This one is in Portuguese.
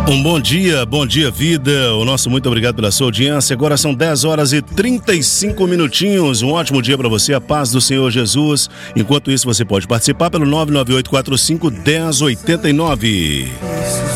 Um bom dia vida, o nosso muito obrigado pela sua audiência. Agora são 10 horas e 35 minutinhos, um ótimo dia para você, a paz do Senhor Jesus. Enquanto isso você pode participar pelo 998451089.